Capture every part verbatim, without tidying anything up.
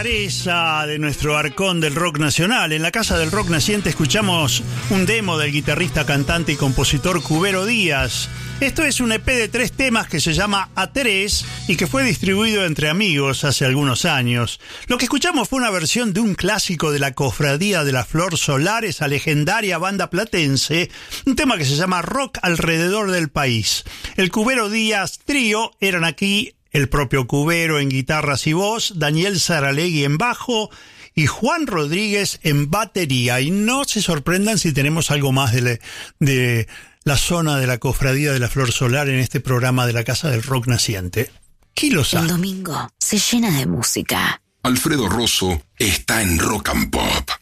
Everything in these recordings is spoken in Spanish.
Esa de nuestro arcón del rock nacional. En la Casa del Rock Naciente escuchamos un demo del guitarrista, cantante y compositor Cubero Díaz. Esto es un E P de tres temas que se llama A tres y que fue distribuido entre amigos hace algunos años. Lo que escuchamos fue una versión de un clásico de la Cofradía de la Flor Solar, esa legendaria banda platense, un tema que se llama Rock alrededor del país. El Cubero Díaz Trío eran aquí el propio Cubero en guitarras y voz, Daniel Saralegui en bajo y Juan Rodríguez en batería. Y no se sorprendan si tenemos algo más de, le, de la zona de la Cofradía de la Flor Solar en este programa de la Casa del Rock Naciente. Kilos. El domingo se llena de música. Alfredo Rosso está en Rock and Pop.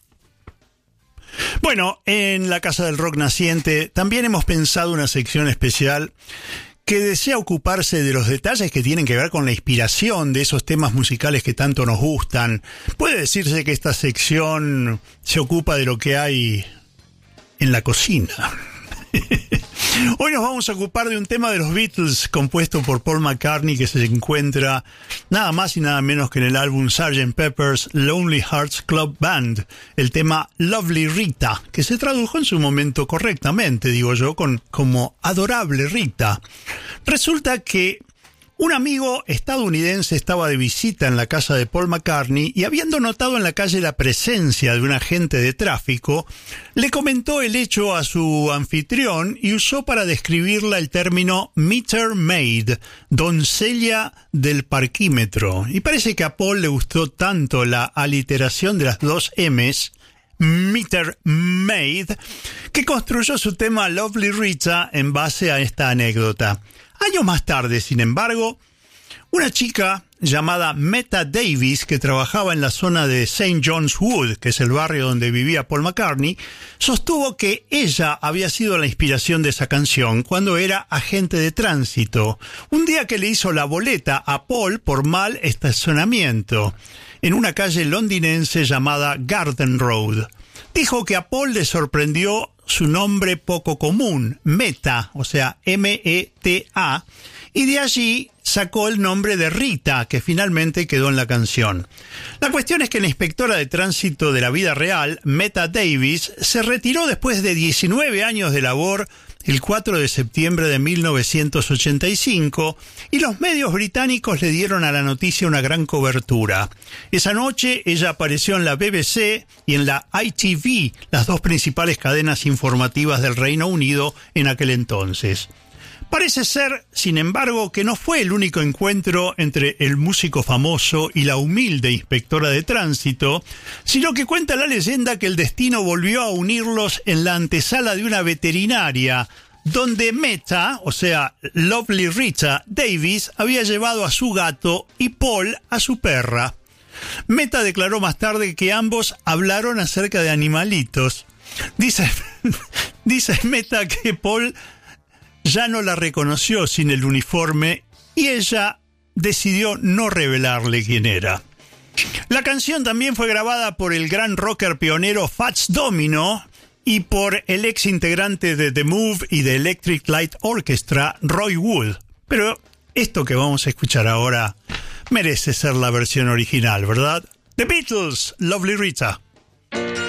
Bueno, en la Casa del Rock Naciente también hemos pensado una sección especial que desea ocuparse de los detalles que tienen que ver con la inspiración de esos temas musicales que tanto nos gustan. Puede decirse que esta sección se ocupa de lo que hay en la cocina. Hoy nos vamos a ocupar de un tema de los Beatles compuesto por Paul McCartney que se encuentra nada más y nada menos que en el álbum sergeant Pepper's Lonely Hearts Club Band, el tema Lovely Rita, que se tradujo en su momento correctamente, digo yo, con, como Adorable Rita. Resulta que un amigo estadounidense estaba de visita en la casa de Paul McCartney y, habiendo notado en la calle la presencia de un agente de tráfico, le comentó el hecho a su anfitrión y usó para describirla el término meter maid, doncella del parquímetro. Y parece que a Paul le gustó tanto la aliteración de las dos M's, meter maid, que construyó su tema Lovely Rita en base a esta anécdota. Años más tarde, sin embargo, una chica llamada Meta Davis, que trabajaba en la zona de Saint John's Wood, que es el barrio donde vivía Paul McCartney, sostuvo que ella había sido la inspiración de esa canción cuando era agente de tránsito, un día que le hizo la boleta a Paul por mal estacionamiento en una calle londinense llamada Garden Road. Dijo que a Paul le sorprendió su nombre poco común, Meta, o sea, M E T A, y de allí sacó el nombre de Rita, que finalmente quedó en la canción. La cuestión es que la inspectora de tránsito de la vida real, Meta Davis, se retiró después de diecinueve años de labor el cuatro de septiembre de mil novecientos ochenta y cinco, y los medios británicos le dieron a la noticia una gran cobertura. Esa noche ella apareció en la B B C y en la I T V, las dos principales cadenas informativas del Reino Unido en aquel entonces. Parece ser, sin embargo, que no fue el único encuentro entre el músico famoso y la humilde inspectora de tránsito, sino que cuenta la leyenda que el destino volvió a unirlos en la antesala de una veterinaria, donde Meta, o sea, Lovely Rita Davis, había llevado a su gato y Paul a su perra. Meta declaró más tarde que ambos hablaron acerca de animalitos. Dice, dice Meta que Paul ya no la reconoció sin el uniforme y ella decidió no revelarle quién era. La canción también fue grabada por el gran rocker pionero Fats Domino y por el ex integrante de The Move y de Electric Light Orchestra, Roy Wood. Pero esto que vamos a escuchar ahora merece ser la versión original, ¿verdad? The Beatles, Lovely Rita.